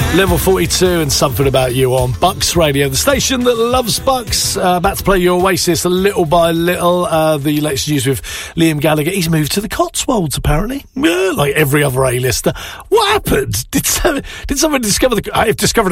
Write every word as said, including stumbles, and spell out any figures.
Level forty-two and Something About You on Bucks Radio, the station that loves Bucks. Uh, about to play your Oasis little by little. Uh, the latest news with Liam Gallagher. He's moved to the Cotswolds, apparently. Yeah, like every other A-lister. What happened? Did, some, did someone discover the... I've discovered